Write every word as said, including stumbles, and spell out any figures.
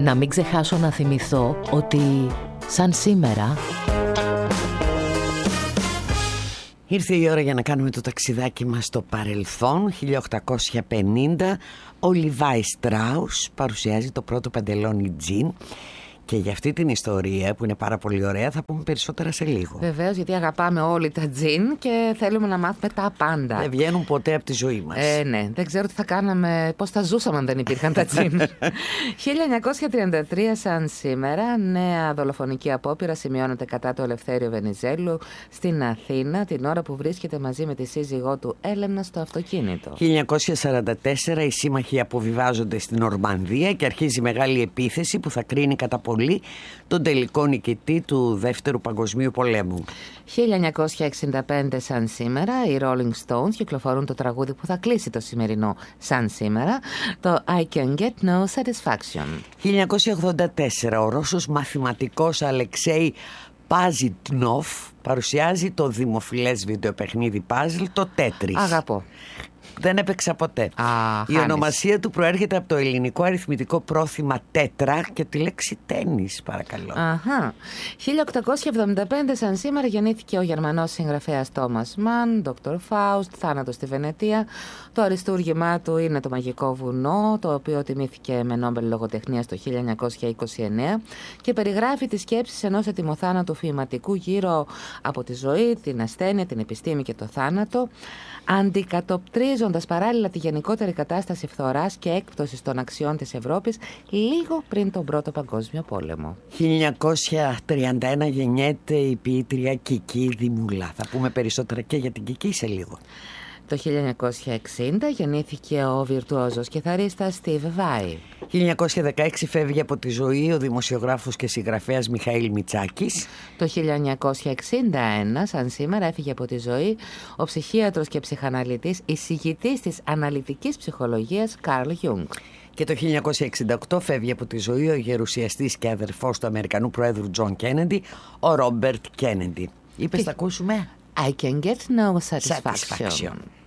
Να μην ξεχάσω να θυμηθώ ότι σαν σήμερα ήρθε η ώρα για να κάνουμε το ταξιδάκι μας στο παρελθόν. χίλια οκτακόσια πενήντα ο Levi Strauss παρουσιάζει το πρώτο παντελόνι τζιν. Και για αυτή την ιστορία που είναι πάρα πολύ ωραία θα πούμε περισσότερα σε λίγο. Βεβαίως, γιατί αγαπάμε όλοι τα τζιν και θέλουμε να μάθουμε τα πάντα. Δεν βγαίνουν ποτέ από τη ζωή μας. Ε, ναι, δεν ξέρω τι θα κάναμε, πώς θα ζούσαμε αν δεν υπήρχαν τα τζιν. χίλια εννιακόσια τριάντα τρία σαν σήμερα, νέα δολοφονική απόπειρα σημειώνεται κατά του Ελευθέριο Βενιζέλου στην Αθήνα την ώρα που βρίσκεται μαζί με τη σύζυγό του Έλενα στο αυτοκίνητο. χίλια εννιακόσια σαράντα τέσσερα οι σύμμαχοι αποβιβάζονται στην Ορμανδία και αρχίζει μεγάλη επίθεση που θα κρίνει κατά πολύ τον τελικό νικητή του Δεύτερου Παγκοσμίου Πολέμου. χίλια εννιακόσια εξήντα πέντε σαν σήμερα οι Rolling Stones κυκλοφορούν το τραγούδι που θα κλείσει το σημερινό σαν σήμερα, το I Can Get No Satisfaction. χίλια εννιακόσια ογδόντα τέσσερα ο Ρώσος μαθηματικός Αλεξέι Παζιτνόφ παρουσιάζει το δημοφιλές βιντεοπαιχνίδι puzzle, το Tetris. Αγαπώ. Δεν έπαιξα ποτέ. Α, η χάνεις. ονομασία του προέρχεται από το ελληνικό αριθμητικό πρόθυμα τέτρα και τη λέξη τένις, παρακαλώ. Αχα. χίλια οκτακόσια εβδομήντα πέντε σαν σήμερα γεννήθηκε ο Γερμανός συγγραφέας Τόμας Μαν, Δόκτωρ Φάουστ, θάνατος στη Βενετία. Το αριστούργημά του είναι το Μαγικό Βουνό, το οποίο τιμήθηκε με Νόμπελ Λογοτεχνίας το χίλια εννιακόσια είκοσι εννέα και περιγράφει τις σκέψεις ενός ετοιμοθάνατου φοιηματικού γύρω από τη ζωή, την ασθένεια, την επιστήμη και το θάνατο, αντικατοπτρίζοντας παράλληλα τη γενικότερη κατάσταση φθοράς και έκπτωσης των αξιών της Ευρώπης λίγο πριν τον Πρώτο Παγκόσμιο Πόλεμο. χίλια εννιακόσια τριάντα ένα γεννιέται η ποιήτρια Κική Δημούλα. Θα πούμε περισσότερα και για την Κική σε λίγο. Το χίλια εννιακόσια εξήντα γεννήθηκε ο βιρτουόζος κιθαρίστας Steve Vai. χίλια εννιακόσια δεκαέξι φεύγει από τη ζωή ο δημοσιογράφος και συγγραφέας Μιχαήλ Μητσάκης. Το χίλια εννιακόσια εξήντα ένα, σαν σήμερα, έφυγε από τη ζωή ο ψυχίατρος και ψυχαναλυτής, εισηγητής της αναλυτικής ψυχολογίας Καρλ Γιούγκ. Και το χίλια εννιακόσια εξήντα οκτώ φεύγει από τη ζωή ο γερουσιαστής και αδερφός του Αμερικανού Προέδρου Τζον Κένεντι, ο Ρόμπερτ Κένεντι. Είπες, θα ακούσουμε I can get no satisfaction. satisfaction.